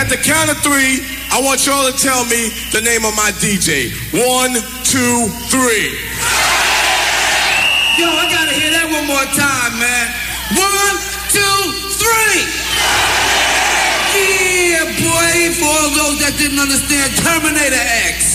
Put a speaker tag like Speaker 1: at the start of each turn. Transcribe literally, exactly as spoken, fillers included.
Speaker 1: at the count of three, I want y'all to tell me the name of my D J. One, two, three.
Speaker 2: Yo, I gotta hear that one more time, man. One, two, three. Yeah, boy, for all those that didn't understand, Terminator X.